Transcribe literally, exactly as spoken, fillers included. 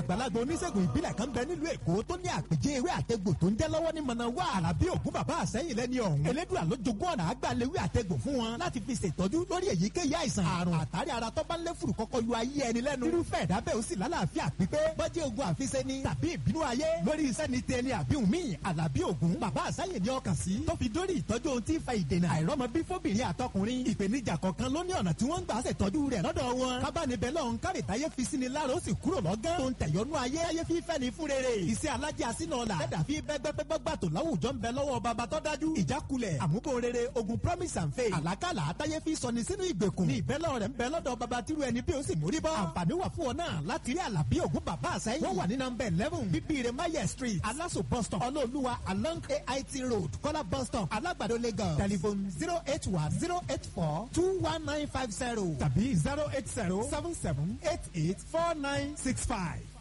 àgbàlagbà oníṣègùn ìbílẹ̀ kan bẹ nílùú Èkó tó ní àpèjẹ ewé àtegbò tó ń jẹ́ lọ́wọ́ ní mọ̀nàwá Àlàbí Ògún bàbá àsẹ́yìn lẹ́ni ọ̀hún. Elédùà ló jogún ọ̀nà àgbàlewé àtegbò fún wọn láti fi ṣètọ́jú lórí èyíkéyìí àìsàn àrùn àtàrí ara tó bá ń lé fùrù kọ́kọ́ yọ ayé ẹni lẹ́nu. irúfẹ́ ìdábẹ́ ó sì lálàáfíà pípé bọ́jẹ́ ogun àfiṣe ni tàbí ìbínú ayé lórí iṣẹ́ ni tẹni àbíhùn míì. Àlàbí Ògún bàbá àsẹ́yìn ní ọkàn sí tó fi dórí ìtọ́jú ohun tí ń fa ìdènà àìrọ́mọbí fóbìnrin àtọkùnrin. ìpèníjà kọ̀ọ̀kan ló ní ọ̀nà tí wọ́n ń gbà ṣètọ́jú rẹ̀ lọ́dọ̀ wọn. kábàánibẹ̀ lọ́hún kárìtáyé fi sí ni lára ó sì kúrò lọ́gán. tó ń tẹ̀yọ́nú ayé ayé fífẹ́ ni fún rere. iṣẹ́ alájẹ àsínà ọ̀la ẹ̀dà fi bẹ́gbẹ́gbẹ́gbàtò láwùjọ ń bẹ lọ́wọ́ baba tó dájú. ìjákulẹ̀ àmúbò rere ogun promise and faith. àlákàlà àtayé fi sọni sínú ìgbèkùn. ní ìbẹ́lẹ̀ rẹ̀ ń bẹ lọ́dọ̀ baba tírú ẹni bí ó sì mórí bọ́. àǹfààní wà fún ọ náà láti rí Àlàbí Ògún bàbá àsẹ́yìn. wọ́n wà ní nọ́mbà eleven bíbíire maye street aláṣọ bus stop ọlọ́ọ̀lùwà along A I T road kọ́lá bus stop alágbàdo Lagos. telephone zero eight one zero eight four two one nine five zero tàbí zero eight zero seven seven eight eight four nine six five.